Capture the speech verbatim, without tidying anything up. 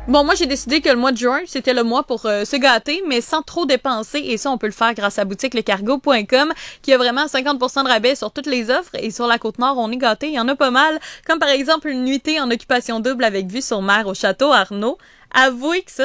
Bon, moi, j'ai décidé que le mois de juin, c'était le mois pour euh, se gâter, mais sans trop dépenser. Et ça, on peut le faire grâce à boutique le cargo point com, qui a vraiment cinquante pour cent de rabais sur toutes les offres. Et sur la Côte-Nord, on est gâté. Il y en a pas mal, comme par exemple une nuitée en occupation double avec vue sur mer au château Arnaud. Avouez que ça,